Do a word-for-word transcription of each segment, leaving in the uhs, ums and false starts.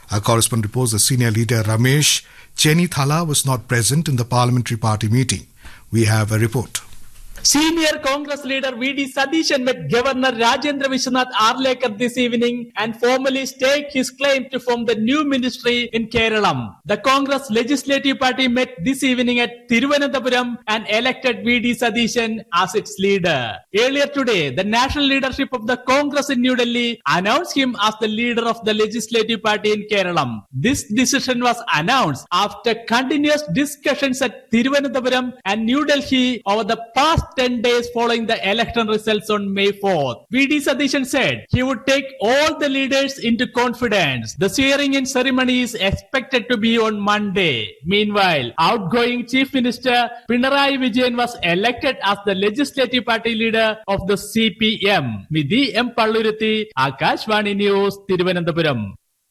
Our correspondent reports the senior leader Ramesh Chenithala was not present in the parliamentary party meeting. We have a report. Senior Congress leader V D Satheeshan met Governor Rajendra Vishwanath Arlekar this evening and formally staked his claim to form the new ministry in Kerala. The Congress Legislative Party met this evening at Thiruvananthapuram and elected V D Satheeshan as its leader. Earlier today, the national leadership of the Congress in New Delhi announced him as the leader of the Legislative Party in Kerala. This decision was announced after continuous discussions at Thiruvananthapuram and New Delhi over the past ten days following the election results on May fourth. V D Satheeshan said he would take all the leaders into confidence. The swearing-in ceremony is expected to be on Monday. Meanwhile, outgoing Chief Minister Pinarayi Vijayan was elected as the Legislative Party leader of the C P M. Midhi M. Palluruthi, Akashvani News, Thiruvananthapuram.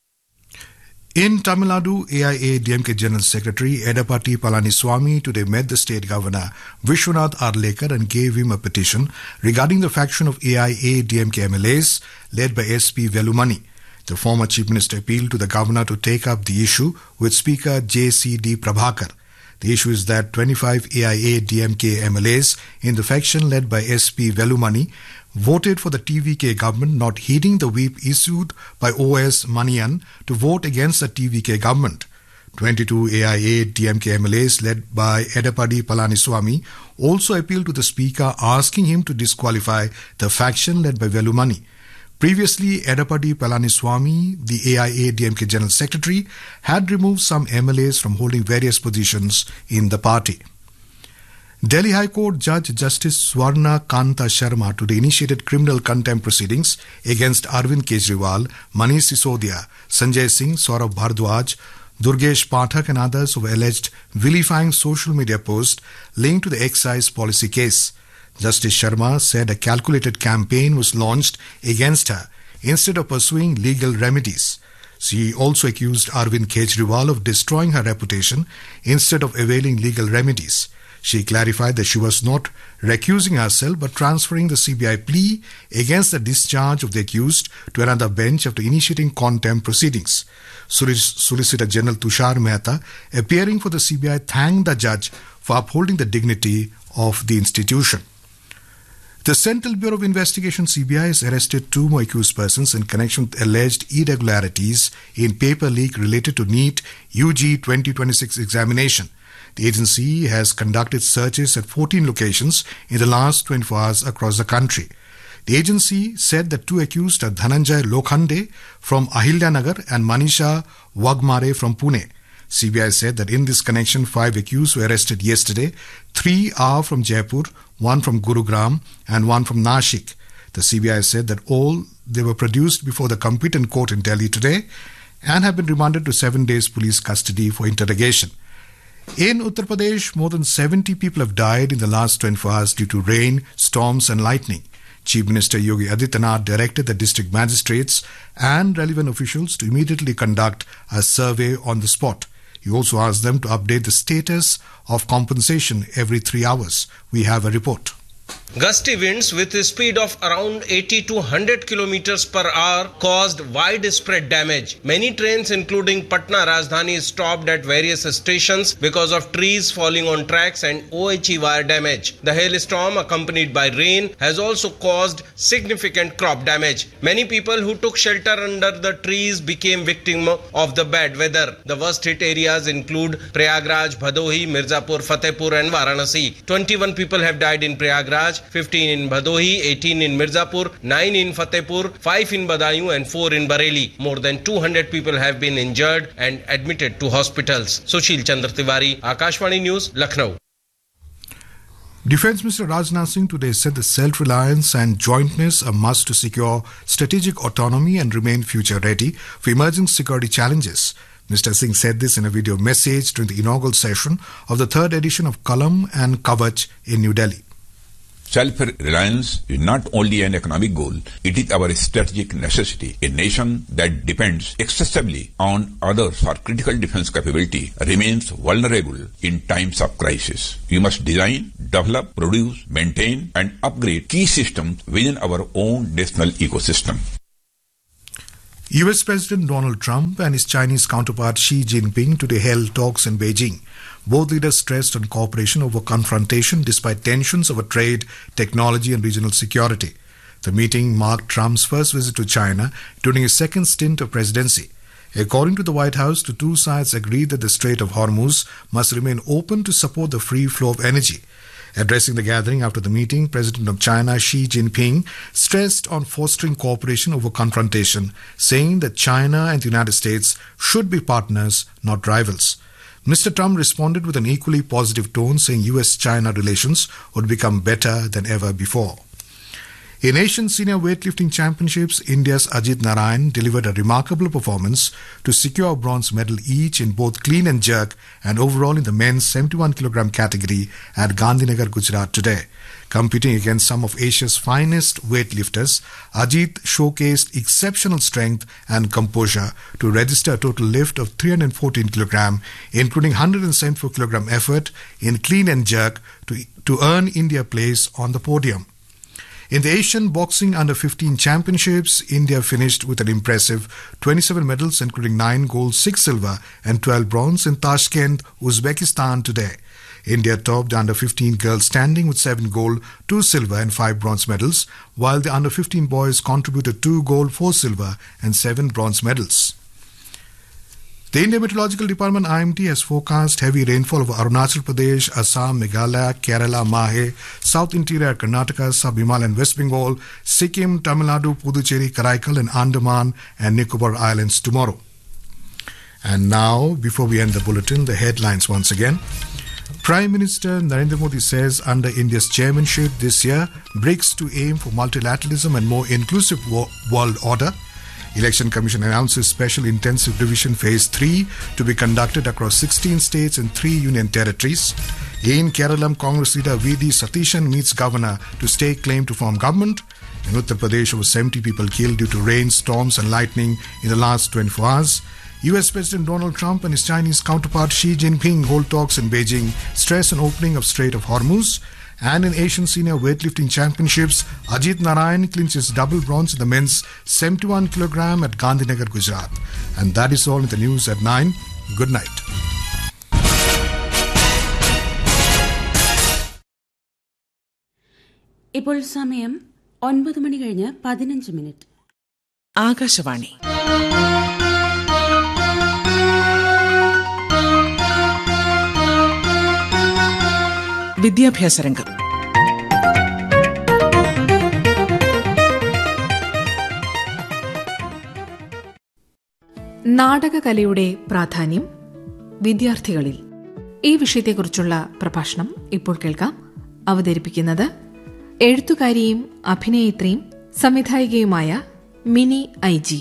In Tamil Nadu, A I A D M K General Secretary Edappadi Palaniswamy today met the state governor Vishwanath Arlekar and gave him a petition regarding the faction of A I A D M K M L As led by S P Velumani. The former Chief Minister appealed to the governor to take up the issue with Speaker J C D Prabhakar. The issue is that twenty-five A I A D M K M L As in the faction led by S P Velumani voted for the T V K government, not heeding the whip issued by O S Manian to vote against the T V K government. twenty-two A I A D M K M L As led by Edappadi Palaniswamy also appealed to the Speaker, asking him to disqualify the faction led by Velumani. Previously, Edappadi Palaniswamy, the A I A D M K General Secretary, had removed some M L As from holding various positions in the party. Delhi High Court Judge Justice Swarna Kanta Sharma today initiated criminal contempt proceedings against Arvind Kejriwal, Manish Sisodia, Sanjay Singh, Saurabh Bhardwaj, Durgesh Pathak and others who were alleged vilifying social media posts linked to the excise policy case. Justice Sharma said a calculated campaign was launched against her instead of pursuing legal remedies. She also accused Arvind Kejriwal of destroying her reputation instead of availing legal remedies. She clarified that she was not recusing herself but transferring the C B I plea against the discharge of the accused to another bench after initiating contempt proceedings. Solicitor General Tushar Mehta, appearing for the C B I, thanked the judge for upholding the dignity of the institution. The Central Bureau of Investigation C B I has arrested two more accused persons in connection with alleged irregularities in paper leak related to NEET U G twenty twenty-six examination. The agency has conducted searches at fourteen locations in the last twenty-four hours across the country. The agency said that two accused are Dhananjay Lokhande from Ahilyanagar and Manisha Wagmare from Pune. C B I said that in this connection, five accused were arrested yesterday. Three are from Jaipur, one from Gurugram and one from Nashik. The C B I said that all they were produced before the competent court in Delhi today and have been remanded to seven days police custody for interrogation. In Uttar Pradesh, more than seventy people have died in the last twenty-four hours due to rain, storms and lightning. Chief Minister Yogi Adityanath directed the district magistrates and relevant officials to immediately conduct a survey on the spot. He also asked them to update the status of compensation every three hours. We have a report. Gusty winds with a speed of around eighty to one hundred kilometers per hour caused widespread damage. Many trains including Patna Rajdhani stopped at various stations because of trees falling on tracks and O H E wire damage. The hailstorm accompanied by rain has also caused significant crop damage. Many people who took shelter under the trees became victims of the bad weather. The worst hit areas include Prayagraj, Bhadohi, Mirzapur, Fatehpur and Varanasi. twenty-one people have died in Prayagraj, fifteen in Bhadohi, eighteen in Mirzapur, nine in Fatehpur, five in Badaयूं and four in Bareilly. More than two hundred people have been injured and admitted to hospitals. Sushil Chandra Tiwari, Akashvani News, Lucknow. Defence Minister Rajnath Singh today said that self-reliance and jointness are must to secure strategic autonomy and remain future-ready for emerging security challenges. Mister Singh said this in a video message during the inaugural session of the third edition of Kalam and Kavach in New Delhi. Self-reliance is not only an economic goal, it is our strategic necessity. A nation that depends excessively on others for critical defense capability remains vulnerable in times of crisis. We must design, develop, produce, maintain and upgrade key systems within our own national ecosystem. U S President Donald Trump and his Chinese counterpart Xi Jinping today held talks in Beijing. Both leaders stressed on cooperation over confrontation despite tensions over trade, technology and regional security. The meeting marked Trump's first visit to China during his second stint of presidency. According to the White House, the two sides agreed that the Strait of Hormuz must remain open to support the free flow of energy. Addressing the gathering after the meeting, President of China Xi Jinping stressed on fostering cooperation over confrontation, saying that China and the United States should be partners, not rivals. Mister Trump responded with an equally positive tone, saying U S China relations would become better than ever before. In Asian Senior Weightlifting Championships, India's Ajit Narayan delivered a remarkable performance to secure a bronze medal each in both clean and jerk and overall in the men's seventy-one kilogram category at Gandhinagar, Gujarat today. Competing against some of Asia's finest weightlifters, Ajit showcased exceptional strength and composure to register a total lift of three hundred fourteen kilogram, including one hundred seventy-four kilogram effort in clean and jerk to, to earn India place on the podium. In the Asian Boxing Under fifteen Championships, India finished with an impressive twenty-seven medals, including nine gold, six silver and twelve bronze in Tashkent, Uzbekistan today. India topped the Under fifteen girls standing with seven gold, two silver and five bronze medals, while the Under fifteen boys contributed two gold, four silver and seven bronze medals. The Indian Meteorological Department I M D has forecast heavy rainfall over Arunachal Pradesh, Assam, Meghalaya, Kerala, Mahe, South Interior Karnataka, Sub-Himalayan West Bengal, Sikkim, Tamil Nadu, Puducherry, Karaikal and Andaman and Nicobar Islands tomorrow. And now, before we end the bulletin, the headlines once again. Prime Minister Narendra Modi says under India's chairmanship this year, BRICS to aim for multilateralism and more inclusive wo- world order. Election Commission announces Special Intensive Revision Phase three to be conducted across sixteen states and three union territories. In Kerala, Congress leader V D Satishan meets governor to stake claim to form government. In Uttar Pradesh, over seventy people killed due to rain, storms and lightning in the last twenty-four hours. U S President Donald Trump and his Chinese counterpart Xi Jinping hold talks in Beijing, stress on opening of Strait of Hormuz. And in Asian Senior Weightlifting Championships, Ajit Narayan clinches double bronze in the men's seventy-one kilogram at Gandhinagar, Gujarat. And that is all in the news at nine. Good night. ഇപ്പോൾ സമയം ഒൻപത് മണി കഴിഞ്ഞ് പതിനഞ്ച് minute. Akashvani. വിദ്യാഭ്യാസ രംഗം. നാടകകലയുടെ പ്രാധാന്യം വിദ്യാർത്ഥികളിൽ, ഈ വിഷയത്തെക്കുറിച്ചുള്ള പ്രഭാഷണം ഇപ്പോൾ കേൾക്കാം. അവതരിപ്പിക്കുന്നത് എഴുത്തുകാരിയും അഭിനേത്രിയും സംവിധായികയുമായ മിനി ഐ ജി.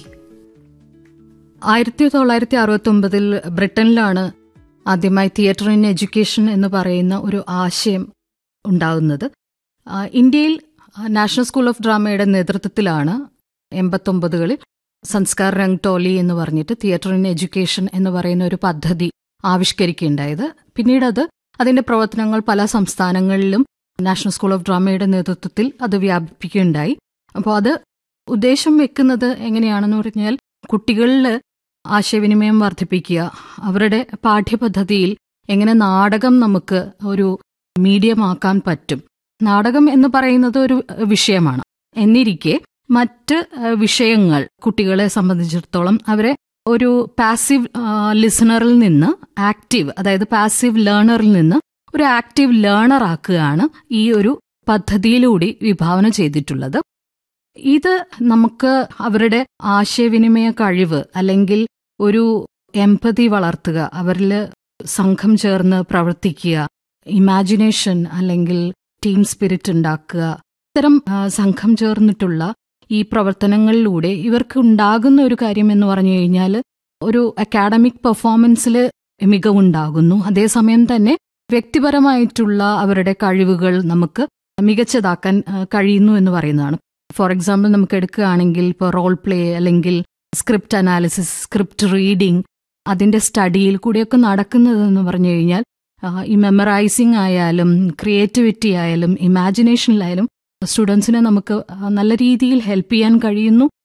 ആയിരത്തി തൊള്ളായിരത്തി അറുപത്തി ഒമ്പതിൽ ബ്രിട്ടനിലാണ് ആദ്യമായി തിയേറ്റർ ഇൻ എഡ്യൂക്കേഷൻ എന്ന് പറയുന്ന ഒരു ആശയം ഉണ്ടാകുന്നത്. ഇന്ത്യയിൽ നാഷണൽ സ്കൂൾ ഓഫ് ഡ്രാമയുടെ നേതൃത്വത്തിലാണ് എൺപത്തൊമ്പതുകളിൽ സംസ്കാർ രംഗ് ടോലി എന്ന് പറഞ്ഞിട്ട് തിയേറ്റർ ഇൻ എഡ്യൂക്കേഷൻ എന്ന് പറയുന്ന ഒരു പദ്ധതി ആവിഷ്കരിക്കുകയുണ്ടായത്. പിന്നീട് അത് അതിന്റെ പ്രവർത്തനങ്ങൾ പല സംസ്ഥാനങ്ങളിലും നാഷണൽ സ്കൂൾ ഓഫ് ഡ്രാമയുടെ നേതൃത്വത്തിൽ അത് വ്യാപിപ്പിക്കുകയുണ്ടായി. അപ്പോൾ അത് ഉദ്ദേശം വെക്കുന്നത് എങ്ങനെയാണെന്ന് പറഞ്ഞാൽ കുട്ടികളിൽ ആശയവിനിമയം വർദ്ധിപ്പിക്കുക, അവരുടെ പാഠ്യപദ്ധതിയിൽ എങ്ങനെ നാടകം നമുക്ക് ഒരു മീഡിയമാക്കാൻ പറ്റും. നാടകം എന്ന് പറയുന്നത് ഒരു വിഷയമാണ്. എന്നിരിക്കെ മറ്റ് വിഷയങ്ങൾ കുട്ടികളെ സംബന്ധിച്ചിടത്തോളം അവരെ ഒരു പാസീവ് ലിസണറിൽ നിന്ന് ആക്റ്റീവ്, അതായത് പാസീവ് ലേണറിൽ നിന്ന് ഒരു ആക്റ്റീവ് ലേണർ ആക്കുകയാണ് ഈ ഒരു പദ്ധതിയിലൂടെ വിഭാവന ചെയ്തിട്ടുള്ളത്. ഇത് നമുക്ക് അവരുടെ ആശയവിനിമയ കഴിവ് അല്ലെങ്കിൽ ഒരു എംപതി വളർത്തുക, അവരിൽ സംഘം ചേർന്ന് പ്രവർത്തിക്കുക, ഇമാജിനേഷൻ അല്ലെങ്കിൽ ടീം സ്പിരിറ്റ് ഉണ്ടാക്കുക, ഇത്തരം സംഘം ചേർന്നിട്ടുള്ള ഈ പ്രവർത്തനങ്ങളിലൂടെ ഇവർക്ക് ഉണ്ടാകുന്ന ഒരു കാര്യം എന്ന് പറഞ്ഞു കഴിഞ്ഞാൽ ഒരു അക്കാഡമിക് പെർഫോമൻസിൽ മികവുണ്ടാകുന്നു. അതേസമയം തന്നെ വ്യക്തിപരമായിട്ടുള്ള അവരുടെ കഴിവുകൾ നമുക്ക് മികച്ചതാക്കാൻ കഴിയുന്നു എന്ന് പറയുന്നതാണ്. ഫോർ എക്സാമ്പിൾ നമുക്ക് എടുക്കുകയാണെങ്കിൽ ഇപ്പോൾ റോൾ പ്ലേ അല്ലെങ്കിൽ സ്ക്രിപ്റ്റ് അനാലിസിസ്, സ്ക്രിപ്റ്റ് റീഡിംഗ്, അതിൻ്റെ സ്റ്റഡിയിൽ കൂടിയൊക്കെ നടക്കുന്നതെന്ന് പറഞ്ഞു കഴിഞ്ഞാൽ ഈ മെമ്മറൈസിങ് ആയാലും ക്രിയേറ്റിവിറ്റി ആയാലും ഇമാജിനേഷനിലായാലും സ്റ്റുഡൻസിനെ നമുക്ക് നല്ല രീതിയിൽ ഹെൽപ്പ് ചെയ്യാൻ കഴിയുന്നു.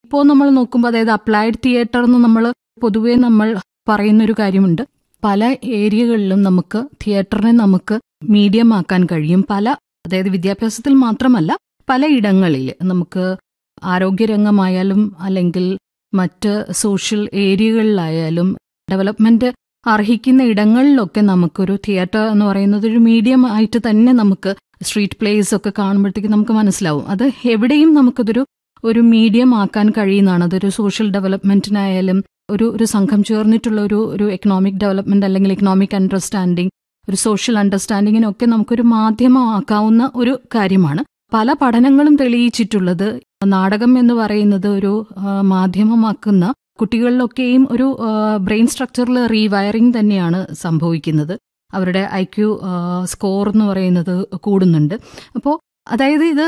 ഇപ്പോൾ നമ്മൾ നോക്കുമ്പോൾ അതായത് അപ്ലൈഡ് തിയേറ്റർ എന്ന് നമ്മൾ പൊതുവേ നമ്മൾ പറയുന്നൊരു കാര്യമുണ്ട്. പല ഏരിയകളിലും നമുക്ക് തിയേറ്ററിനെ നമുക്ക് മീഡിയം ആക്കാൻ കഴിയും. പല അതായത് വിദ്യാഭ്യാസത്തിൽ മാത്രമല്ല പല ഇടങ്ങളിൽ നമുക്ക് ആരോഗ്യരംഗമായാലും അല്ലെങ്കിൽ മറ്റ് സോഷ്യൽ ഏരിയകളിലായാലും ഡെവലപ്മെന്റ് അർഹിക്കുന്ന ഇടങ്ങളിലൊക്കെ നമുക്കൊരു തിയേറ്റർ എന്ന് പറയുന്നത് ഒരു മീഡിയം ആയിട്ട് തന്നെ നമുക്ക് സ്ട്രീറ്റ് പ്ലേസ് ഒക്കെ കാണുമ്പോഴത്തേക്ക് നമുക്ക് മനസ്സിലാവും. അത് എവിടെയും നമുക്കതൊരു ഒരു മീഡിയം ആക്കാൻ കഴിയുന്നതാണ്. അതൊരു സോഷ്യൽ ഡെവലപ്മെന്റിനായാലും ഒരു ഒരു സംഘം ചേർന്നിട്ടുള്ള ഒരു ഒരു എക്കണോമിക് ഡെവലപ്മെന്റ് അല്ലെങ്കിൽ എക്കണോമിക് അണ്ടർസ്റ്റാൻഡിങ്, ഒരു സോഷ്യൽ അണ്ടർസ്റ്റാൻഡിങ്ങിനൊക്കെ നമുക്കൊരു മാധ്യമമാക്കാവുന്ന ഒരു കാര്യമാണ്. പല പഠനങ്ങളും തെളിയിച്ചിട്ടുള്ളത് നാടകം എന്ന് പറയുന്നത് ഒരു മാധ്യമമാക്കുന്ന കുട്ടികളിലൊക്കെയും ഒരു ബ്രെയിൻ സ്ട്രക്ചറിൽ റീവയറിംഗ് തന്നെയാണ് സംഭവിക്കുന്നത്. അവരുടെ ഐ ക്യു സ്കോർ എന്ന് പറയുന്നത് കൂടുന്നുണ്ട്. അപ്പോൾ അതായത് ഇത്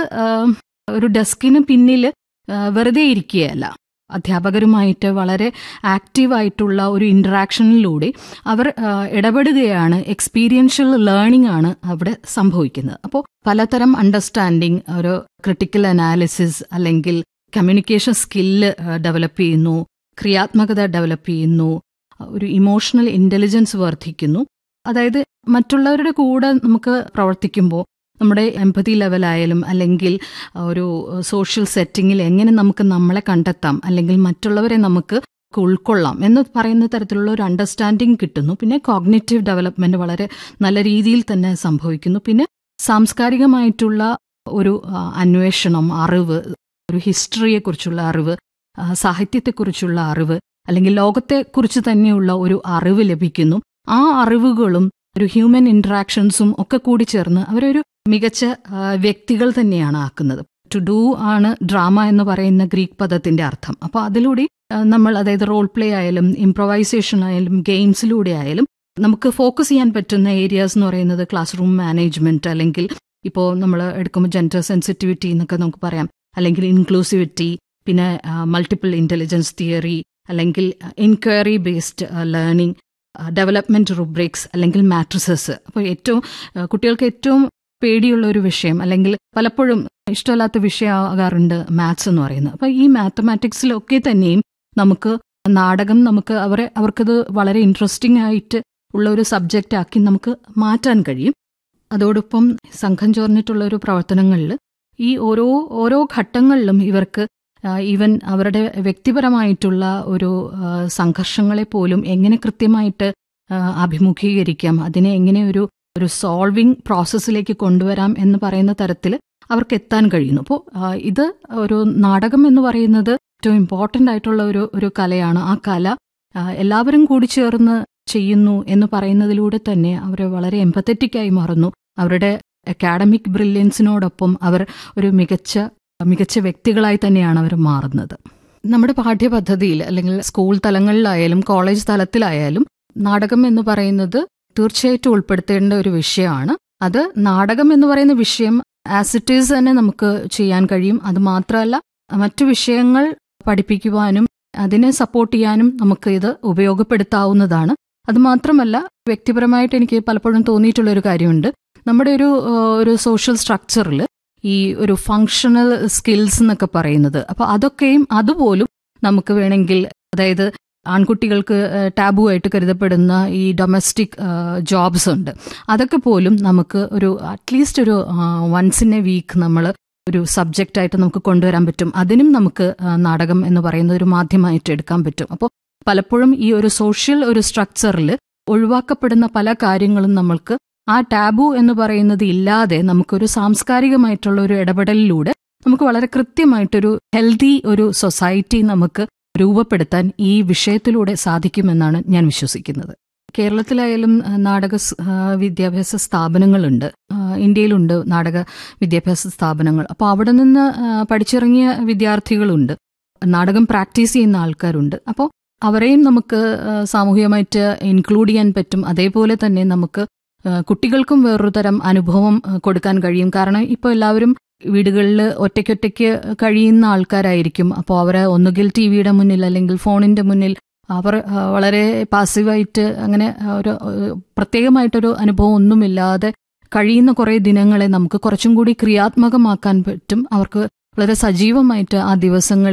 ഒരു ഡെസ്കിന് പിന്നിൽ വെറുതെ ഇരിക്കുകയല്ല, അധ്യാപകരുമായിട്ട് വളരെ ആക്റ്റീവായിട്ടുള്ള ഒരു ഇന്ററാക്ഷനിലൂടെ അവർ ഇടപെടുകയാണ്. എക്സ്പീരിയൻഷ്യൽ ലേണിംഗ് ആണ് അവിടെ സംഭവിക്കുന്നത്. അപ്പോൾ പലതരം അണ്ടർസ്റ്റാൻഡിങ്, ഒരു ക്രിട്ടിക്കൽ അനാലിസിസ് അല്ലെങ്കിൽ കമ്മ്യൂണിക്കേഷൻ സ്കില്ല് ഡെവലപ്പ് ചെയ്യുന്നു, ക്രിയാത്മകത ഡെവലപ്പ് ചെയ്യുന്നു, ഒരു ഇമോഷണൽ ഇന്റലിജൻസ് വർദ്ധിക്കുന്നു. അതായത് മറ്റുള്ളവരുടെ കൂടെ നമുക്ക് പ്രവർത്തിക്കുമ്പോൾ നമ്മുടെ എംപതി ലെവലായാലും അല്ലെങ്കിൽ ഒരു സോഷ്യൽ സെറ്റിങ്ങിൽ എങ്ങനെ നമുക്ക് നമ്മളെ കണ്ടെത്താം അല്ലെങ്കിൽ മറ്റുള്ളവരെ നമുക്ക് ഉൾക്കൊള്ളാം എന്ന് പറയുന്ന തരത്തിലുള്ള ഒരു അണ്ടർസ്റ്റാൻഡിങ് കിട്ടുന്നു. പിന്നെ കോഗ്നിറ്റീവ് ഡെവലപ്മെന്റ് വളരെ നല്ല രീതിയിൽ തന്നെ സംഭവിക്കുന്നു. പിന്നെ സാംസ്കാരികമായിട്ടുള്ള ഒരു അന്വേഷണം, അറിവ്, ഒരു ഹിസ്റ്ററിയെക്കുറിച്ചുള്ള അറിവ്, സാഹിത്യത്തെക്കുറിച്ചുള്ള അറിവ് അല്ലെങ്കിൽ ലോകത്തെക്കുറിച്ച് തന്നെയുള്ള ഒരു അറിവ് ലഭിക്കുന്നു. ആ അറിവുകളും ഒരു ഹ്യൂമൻ ഇന്ററാക്ഷൻസും ഒക്കെ കൂടി ചേർന്ന് അവരൊരു മികച്ച വ്യക്തികൾ തന്നെയാണ് ആക്കുന്നത്. ടു ഡു ആണ് ഡ്രാമ എന്ന് പറയുന്ന ഗ്രീക്ക് പദത്തിന്റെ അർത്ഥം. അപ്പോൾ അതിലൂടെ നമ്മൾ അതായത് റോൾ പ്ലേ ആയാലും ഇംപ്രൊവൈസേഷൻ ആയാലും ഗെയിംസിലൂടെ ആയാലും നമുക്ക് ഫോക്കസ് ചെയ്യാൻ പറ്റുന്ന ഏരിയാസ് എന്ന് പറയുന്നത് ക്ലാസ് റൂം മാനേജ്മെന്റ്, അല്ലെങ്കിൽ ഇപ്പോൾ നമ്മൾ എടുക്കുമ്പോൾ ജെൻഡർ സെൻസിറ്റിവിറ്റി എന്നൊക്കെ നമുക്ക് പറയാം, അല്ലെങ്കിൽ ഇൻക്ലൂസിവിറ്റി, പിന്നെ മൾട്ടിപ്പിൾ ഇന്റലിജൻസ് തിയറി, അല്ലെങ്കിൽ enquiry based learning, development rubrics അല്ലെങ്കിൽ മാട്രിസസ്. അപ്പോൾ ഏറ്റവും കുട്ടികൾക്ക് ഏറ്റവും പേടിയുള്ള ഒരു വിഷയം അല്ലെങ്കിൽ പലപ്പോഴും ഇഷ്ടമല്ലാത്ത വിഷയമാകാറുണ്ട് മാത്സ് എന്ന് പറയുന്നത്. അപ്പോൾ ഈ മാത്തമാറ്റിക്സിലൊക്കെ തന്നെയും നമുക്ക് നാടകം നമുക്ക് അവരെ അവർക്കത് വളരെ ഇൻട്രസ്റ്റിംഗ് ആയിട്ട് ഉള്ള ഒരു സബ്ജക്റ്റ് ആക്കി നമുക്ക് മാറ്റാൻ കഴിയും. അതോടൊപ്പം സംഘം ചേർന്നിട്ടുള്ള ഒരു പ്രവർത്തനങ്ങളിൽ ഈ ഓരോ ഓരോ ഘട്ടങ്ങളിലും ഇവർക്ക് ഈവൻ അവരുടെ വ്യക്തിപരമായിട്ടുള്ള ഒരു സംഘർഷങ്ങളെ പോലും എങ്ങനെ കൃത്യമായിട്ട് അഭിമുഖീകരിക്കാം, അതിനെ എങ്ങനെ ഒരു ഒരു സോൾവിങ് പ്രോസസ്സിലേക്ക് കൊണ്ടുവരാം എന്ന് പറയുന്ന തരത്തിൽ അവർക്ക് എത്താൻ കഴിയുന്നു. അപ്പോൾ ഇത് ഒരു നാടകം എന്ന് പറയുന്നത് ഏറ്റവും ഇമ്പോർട്ടൻ്റ് ആയിട്ടുള്ള ഒരു ഒരു കലയാണ്. ആ കല എല്ലാവരും കൂടി ചേർന്ന് ചെയ്യുന്നു എന്ന് പറയുന്നതിലൂടെ തന്നെ അവർ വളരെ എംപത്തറ്റിക്കായി മാറുന്നു. അവരുടെ അക്കാഡമിക് ബ്രില്യൻസിനോടൊപ്പം അവർ ഒരു മികച്ച മികച്ച വ്യക്തികളായി തന്നെയാണ് അവർ മാറുന്നത്. നമ്മുടെ പാഠ്യപദ്ധതിയിൽ അല്ലെങ്കിൽ സ്കൂൾ തലങ്ങളിലായാലും കോളേജ് തലത്തിലായാലും നാടകം എന്ന് പറയുന്നത് തീർച്ചയായിട്ടും ഉൾപ്പെടുത്തേണ്ട ഒരു വിഷയമാണ്. അത് നാടകം എന്ന് പറയുന്ന വിഷയം ആസ് ഇറ്റ് ഈസ് തന്നെ നമുക്ക് ചെയ്യാൻ കഴിയും. അത് മാത്രമല്ല മറ്റു വിഷയങ്ങൾ പഠിപ്പിക്കുവാനും അതിനെ സപ്പോർട്ട് ചെയ്യാനും നമുക്ക് ഇത് ഉപയോഗപ്പെടുത്താവുന്നതാണ്. അത് മാത്രമല്ല വ്യക്തിപരമായിട്ട് എനിക്ക് പലപ്പോഴും തോന്നിയിട്ടുള്ള ഒരു കാര്യമുണ്ട്, നമ്മുടെ ഒരു ഒരു സോഷ്യൽ സ്ട്രക്ചറിൽ ഈ ഒരു ഫങ്ഷണൽ സ്കിൽസ് എന്നൊക്കെ പറയുന്നത്, അപ്പോൾ അതൊക്കെയും അതുപോലും നമുക്ക് വേണമെങ്കിൽ അതായത് ആൺകുട്ടികൾക്ക് ടാബു ആയിട്ട് കരുതപ്പെടുന്ന ഈ ഡൊമസ്റ്റിക് ജോബ്സ് ഉണ്ട്, അതൊക്കെ പോലും നമുക്ക് ഒരു അറ്റ്ലീസ്റ്റ് ഒരു വൺസ് ഇൻ എ വീക്ക് നമ്മൾ ഒരു സബ്ജക്റ്റായിട്ട് നമുക്ക് കൊണ്ടുവരാൻ പറ്റും. അതിനും നമുക്ക് നാടകം എന്ന് പറയുന്ന ഒരു മാധ്യമമായിട്ട് എടുക്കാൻ പറ്റും. അപ്പോൾ പലപ്പോഴും ഈ ഒരു സോഷ്യൽ ഒരു സ്ട്രക്ചറിൽ ഒഴിവാക്കപ്പെടുന്ന പല കാര്യങ്ങളും നമ്മൾക്ക് ആ ടാബു എന്ന് പറയുന്നത് ഇല്ലാതെ നമുക്കൊരു സാംസ്കാരികമായിട്ടുള്ള ഒരു ഇടപെടലിലൂടെ നമുക്ക് വളരെ കൃത്യമായിട്ടൊരു ഹെൽത്തി ഒരു സൊസൈറ്റി നമുക്ക് രൂപപ്പെടുത്താൻ ഈ വിഷയത്തിലൂടെ സാധിക്കുമെന്നാണ് ഞാൻ വിശ്വസിക്കുന്നത്. കേരളത്തിലായാലും നാടക വിദ്യാഭ്യാസ സ്ഥാപനങ്ങളുണ്ട്, ഇന്ത്യയിലുണ്ട് നാടക വിദ്യാഭ്യാസ സ്ഥാപനങ്ങൾ. അപ്പോൾ അവിടെ നിന്ന് പഠിച്ചിറങ്ങിയ വിദ്യാർത്ഥികളുണ്ട്, നാടകം പ്രാക്ടീസ് ചെയ്യുന്ന ആൾക്കാരുണ്ട്. അപ്പോൾ അവരെയും നമുക്ക് സാമൂഹികമായിട്ട് ഇൻക്ലൂഡ് ചെയ്യാൻ പറ്റും. അതേപോലെ തന്നെ നമുക്ക് കുട്ടികൾക്കും വേറൊരു തരം അനുഭവം കൊടുക്കാൻ കഴിയും. കാരണം ഇപ്പോൾ എല്ലാവരും വീടുകളിൽ ഒറ്റയ്ക്കൊറ്റയ്ക്ക് കഴിയുന്ന ആൾക്കാരായിരിക്കും. അപ്പോൾ അവരെ ഒന്നുകിൽ ടി വിയുടെ മുന്നിൽ അല്ലെങ്കിൽ ഫോണിന്റെ മുന്നിൽ അവർ വളരെ പാസീവായിട്ട് അങ്ങനെ ഒരു പ്രത്യേകമായിട്ടൊരു അനുഭവം ഒന്നുമില്ലാതെ കഴിയുന്ന കുറേ ദിനങ്ങളെ നമുക്ക് കുറച്ചും കൂടി ക്രിയാത്മകമാക്കാൻ പറ്റും. അവർക്ക് വളരെ സജീവമായിട്ട് ആ ദിവസങ്ങളിൽ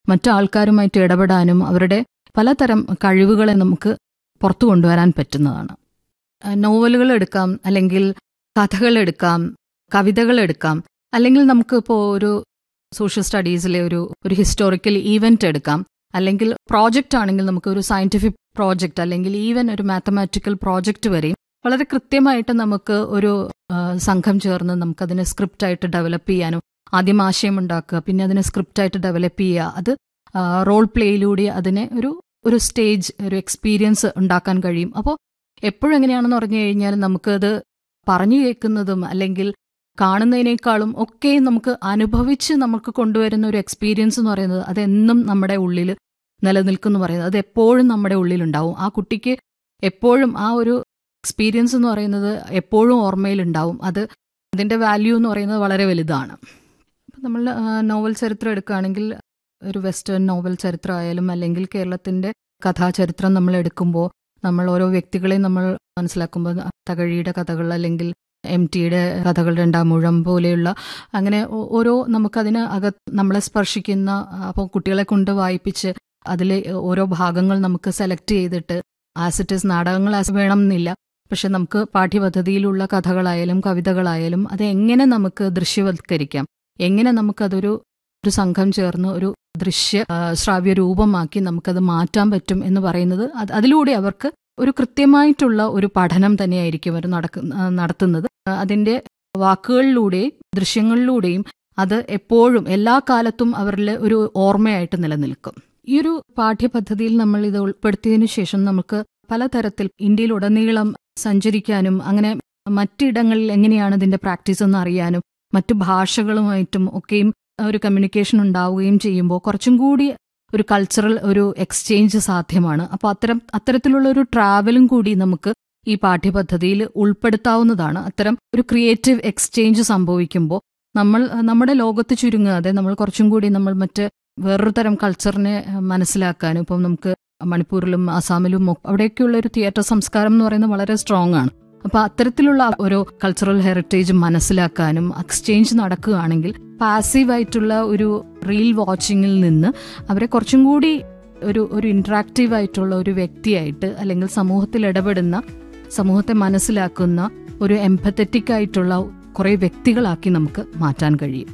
മറ്റു ആൾക്കാരുമായിട്ട് ഇടപെടാനും അവരുടെ പലതരം കഴിവുകളെ നമുക്ക് പുറത്തു കൊണ്ടുവരാൻ പറ്റുന്നതാണ്. നോവലുകൾ എടുക്കാം, അല്ലെങ്കിൽ കഥകൾ എടുക്കാം, കവിതകൾ എടുക്കാം, അല്ലെങ്കിൽ നമുക്ക് ഇപ്പോൾ ഒരു സോഷ്യൽ സ്റ്റഡീസിലെ ഒരു ഒരു ഹിസ്റ്റോറിക്കൽ ഈവന്റ് എടുക്കാം, അല്ലെങ്കിൽ പ്രോജക്റ്റ് ആണെങ്കിൽ നമുക്ക് ഒരു സയന്റിഫിക് പ്രോജക്റ്റ് അല്ലെങ്കിൽ ഈവൻ ഒരു മാത്തമാറ്റിക്കൽ പ്രോജക്റ്റ് വരെയും വളരെ കൃത്യമായിട്ട് നമുക്ക് ഒരു സംഘം ചേർന്ന് നമുക്കതിനെ സ്ക്രിപ്റ്റായിട്ട് ഡെവലപ്പ് ചെയ്യാനും, ആദ്യം ആശയം ഉണ്ടാക്കുക, പിന്നെ അതിനെ സ്ക്രിപ്റ്റായിട്ട് ഡെവലപ്പ് ചെയ്യുക, അത് റോൾ പ്ലേയിലൂടെ അതിനെ ഒരു ഒരു സ്റ്റേജ് ഒരു എക്സ്പീരിയൻസ് ഉണ്ടാക്കാൻ കഴിയും. അപ്പോൾ എപ്പോഴും എങ്ങനെയാണെന്ന് പറഞ്ഞു കഴിഞ്ഞാൽ നമുക്കത് പറഞ്ഞു കേൾക്കുന്നതും അല്ലെങ്കിൽ കാണുന്നതിനേക്കാളും ഒക്കെ നമുക്ക് അനുഭവിച്ച് നമുക്ക് കൊണ്ടുവരുന്ന ഒരു എക്സ്പീരിയൻസ് എന്ന് പറയുന്നത് അതെന്നും നമ്മുടെ ഉള്ളിൽ നിലനിൽക്കുന്നു പറയുന്നത് അത് എപ്പോഴും നമ്മുടെ ഉള്ളിലുണ്ടാവും. ആ കുട്ടിക്ക് എപ്പോഴും ആ ഒരു എക്സ്പീരിയൻസ് എന്ന് പറയുന്നത് എപ്പോഴും ഓർമ്മയിലുണ്ടാവും. അത് അതിൻ്റെ വാല്യൂ എന്ന് പറയുന്നത് വളരെ വലുതാണ്. നമ്മൾ നോവൽ ചരിത്രം എടുക്കുകയാണെങ്കിൽ ഒരു വെസ്റ്റേൺ നോവൽ ചരിത്രമായാലും അല്ലെങ്കിൽ കേരളത്തിൻ്റെ കഥാചരിത്രം നമ്മൾ എടുക്കുമ്പോൾ നമ്മൾ ഓരോ വ്യക്തികളെയും നമ്മൾ മനസ്സിലാക്കുമ്പോൾ തകഴിയുടെ കഥകൾ അല്ലെങ്കിൽ എം ടിയുടെ കഥകൾ രണ്ടാമൂഴം പോലെയുള്ള അങ്ങനെ ഓരോ നമുക്കതിന് അകത്ത് നമ്മളെ സ്പർശിക്കുന്ന, അപ്പോൾ കുട്ടികളെ കൊണ്ട് വായിപ്പിച്ച് അതിലെ ഓരോ ഭാഗങ്ങൾ നമുക്ക് സെലക്ട് ചെയ്തിട്ട് ആസ് ഇറ്റ് ഈസ് നാടകങ്ങൾ വേണം എന്നില്ല, പക്ഷെ നമുക്ക് പാഠ്യപദ്ധതിയിലുള്ള കഥകളായാലും കവിതകളായാലും അത് എങ്ങനെ നമുക്ക് ദൃശ്യവത്കരിക്കാം, എങ്ങനെ നമുക്കതൊരു ഒരു സംഘം ചേർന്ന് ഒരു ദൃശ്യ ശ്രാവ്യ രൂപമാക്കി നമുക്കത് മാറ്റാൻ പറ്റും എന്ന് പറയുന്നത് അതിലൂടെ അവർക്ക് ഒരു കൃത്യമായിട്ടുള്ള ഒരു പഠനം തന്നെയായിരിക്കും അവർ നടക്ക നടത്തുന്നത്. അതിൻ്റെ വാക്കുകളിലൂടെയും ദൃശ്യങ്ങളിലൂടെയും അത് എപ്പോഴും എല്ലാ കാലത്തും അവരിൽ ഒരു ഓർമ്മയായിട്ട് നിലനിൽക്കും. ഈ ഒരു പാഠ്യപദ്ധതിയിൽ നമ്മൾ ഇത് ഉൾപ്പെടുത്തിയതിനു ശേഷം നമുക്ക് പലതരത്തിൽ ഇന്ത്യയിലുടനീളം സഞ്ചരിക്കാനും അങ്ങനെ മറ്റിടങ്ങളിൽ എങ്ങനെയാണ് ഇതിന്റെ പ്രാക്ടീസ് എന്ന് അറിയാനും മറ്റു ഭാഷകളുമായിട്ടും ഒക്കെയും ഒരു കമ്മ്യൂണിക്കേഷൻ ഉണ്ടാവുകയും ചെയ്യുമ്പോൾ കുറച്ചും കൂടി ഒരു കൾച്ചറൽ ഒരു എക്സ്ചേഞ്ച് സാധ്യമാണ്. അപ്പോൾ അത്തരം അത്തരത്തിലുള്ള ഒരു ട്രാവലും കൂടി നമുക്ക് ഈ പാഠ്യപദ്ധതിയിൽ ഉൾപ്പെടുത്താവുന്നതാണ്. അത്തരം ഒരു ക്രിയേറ്റീവ് എക്സ്ചേഞ്ച് സംഭവിക്കുമ്പോൾ നമ്മൾ നമ്മുടെ ലോകത്ത് ചുരുങ്ങാതെ നമ്മൾ കുറച്ചും കൂടി നമ്മൾ മറ്റ് വേറൊരു തരം കൾച്ചറിനെ മനസ്സിലാക്കാനും, ഇപ്പം നമുക്ക് മണിപ്പൂരിലും ആസാമിലും അവിടെയൊക്കെയുള്ള ഒരു തിയേറ്റർ സംസ്കാരം എന്ന് പറയുന്നത് വളരെ സ്ട്രോങ് ആണ്. അപ്പോൾ അത്തരത്തിലുള്ള ഓരോ കൾച്ചറൽ ഹെറിറ്റേജ് മനസ്സിലാക്കാനും എക്സ്ചേഞ്ച് നടക്കുകയാണെങ്കിൽ പാസീവായിട്ടുള്ള ഒരു റീൽ വാച്ചിങ്ങിൽ നിന്ന് അവരെ കുറച്ചും കൂടി ഒരു ഒരു ഇൻട്രാക്റ്റീവ് ആയിട്ടുള്ള ഒരു വ്യക്തിയായിട്ട് അല്ലെങ്കിൽ സമൂഹത്തിൽ ഇടപെടുന്ന, സമൂഹത്തെ മനസ്സിലാക്കുന്ന ഒരു എംപത്തറ്റിക് ആയിട്ടുള്ള കുറേ വ്യക്തികളാക്കി നമുക്ക് മാറ്റാൻ കഴിയും.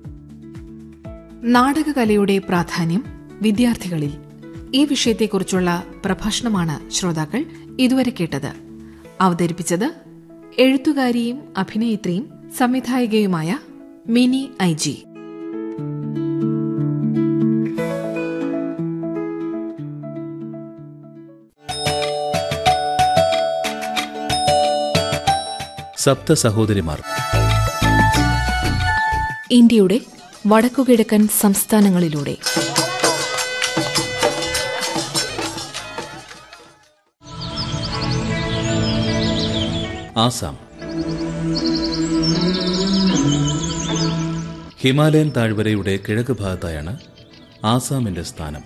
നാടകകലയുടെ പ്രാധാന്യം വിദ്യാർത്ഥികളിൽ, ഈ വിഷയത്തെക്കുറിച്ചുള്ള പ്രഭാഷണമാണ് ശ്രോതാക്കൾ ഇതുവരെ കേട്ടത്. അവതരിപ്പിച്ചത് എഴുത്തുകാരിയും അഭിനേത്രിയും സംവിധായികയുമായ മിനി ഐ ജി. സപ്ത സഹോദരിമാർ. ഇന്ത്യയുടെ വടക്കുകിഴക്കൻ സംസ്ഥാനങ്ങളിലൂടെ ആസാം. ഹിമാലയൻ താഴ്വരയുടെ കിഴക്ക് ഭാഗത്തായാണ് ആസാമിന്റെ സ്ഥാനം.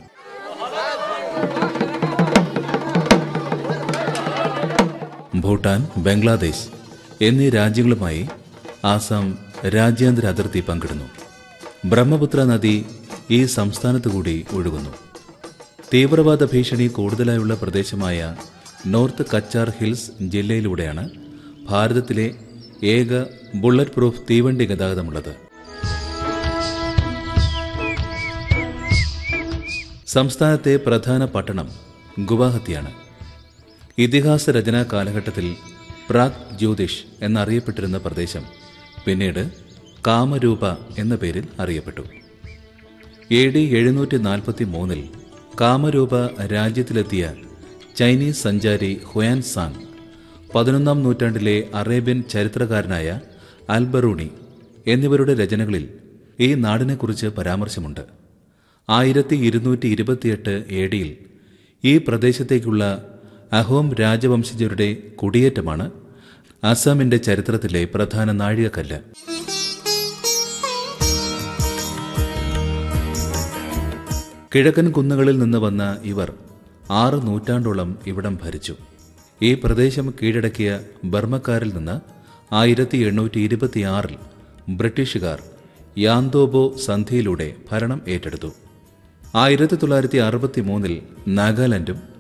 ഭൂട്ടാൻ, ബംഗ്ലാദേശ് എന്നീ രാജ്യങ്ങളുമായി ആസാം രാജ്യാന്തര അതിർത്തി പങ്കിടുന്നു. ബ്രഹ്മപുത്ര നദി ഈ സംസ്ഥാനത്തു കൂടി ഒഴുകുന്നു. തീവ്രവാദ ഭീഷണി കൂടുതലായുള്ള പ്രദേശമായ നോർത്ത് കച്ചാർ ഹിൽസ് ജില്ലയിലൂടെയാണ് ഭാരതത്തിലെ ഏക ബുള്ളറ്റ് പ്രൂഫ് തീവണ്ടി ഗതാഗതമുള്ളത്. സംസ്ഥാനത്തെ പ്രധാന പട്ടണം ഗുവാഹത്തിയാണ്. ഇതിഹാസ രചനാ കാലഘട്ടത്തിൽ പ്രാഗ് ജ്യോതിഷ് എന്നറിയപ്പെട്ടിരുന്ന പ്രദേശം പിന്നീട് കാമരൂപ എന്ന പേരിൽ അറിയപ്പെട്ടു. എ ഡി എഴുന്നൂറ്റി നാൽപ്പത്തി മൂന്നിൽ കാമരൂപ രാജ്യത്തിലെത്തിയ ചൈനീസ് സഞ്ചാരി ഹുയാൻ സാങ് പതിനൊന്നാം നൂറ്റാണ്ടിലെ അറേബ്യൻ ചരിത്രകാരനായ അൽബറൂണി എന്നിവരുടെ രചനകളിൽ ഈ നാടിനെക്കുറിച്ച് പരാമർശമുണ്ട്. ആയിരത്തി ഇരുന്നൂറ്റി ഇരുപത്തിയെട്ട് എ ഡിയിൽ ഈ പ്രദേശത്തേക്കുള്ള അഹോം രാജവംശജരുടെ കുടിയേറ്റമാണ് അസാമിന്റെ ചരിത്രത്തിലെ പ്രധാന നാഴികക്കല്ല്. കിഴക്കൻ കുന്നുകളിൽ നിന്ന് വന്ന ഇവർ ആറ് നൂറ്റാണ്ടോളം ഇവിടം ഭരിച്ചു. ഈ പ്രദേശം കീഴടക്കിയ ബർമ്മക്കാരിൽ നിന്ന് ആയിരത്തി എണ്ണൂറ്റി ഇരുപത്തിയാറിൽ ബ്രിട്ടീഷുകാർ യാന്തോബോ സന്ധിയിലൂടെ ഭരണം ഏറ്റെടുത്തു. ആയിരത്തി തൊള്ളായിരത്തി അറുപത്തി മൂന്നിൽ നാഗാലാൻഡും